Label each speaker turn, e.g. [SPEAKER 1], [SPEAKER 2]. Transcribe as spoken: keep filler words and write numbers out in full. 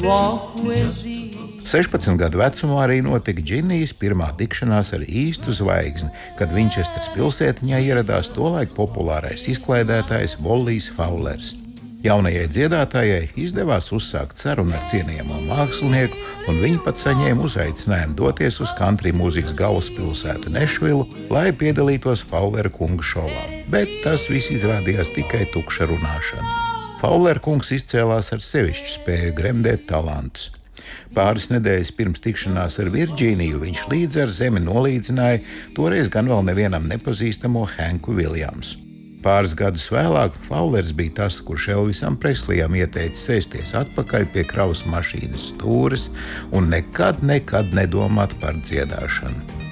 [SPEAKER 1] walk with thee.
[SPEAKER 2] sešpadsmit gadu vecumā arī notika Džinijas pirmā tikšanās ar īstu zvaigzni, kad Vinčestras pilsētiņā ieradās tolaik populārais izklaidētājs Vollijs Faulers. Jaunajai dziedātājai izdevās uzsākt sarunu ar cienījamo mākslinieku, un viņa pat saņēma uzaicinājumu doties uz country mūzikas galvaspilsētu Nešvilu, lai piedalītos Faulera kunga šovā. Bet tas viss izrādījās tikai tukša runāšana. Faulera kungs izcēlās ar sevišķu spēju gremdēt talantus. Pāris nedēļas pirms tikšanās ar Virģīniju viņš līdz ar zemi nolīdzināja toreiz gan vēl nevienam nepazīstamo Hanku Viljamsu. Pāris gadus vēlāk Faulers bija tas, kurš Elvisam Preslijam ieteica sēsties atpakaļ pie kravas mašīnas stūres un nekad, nekad nedomāt par dziedāšanu.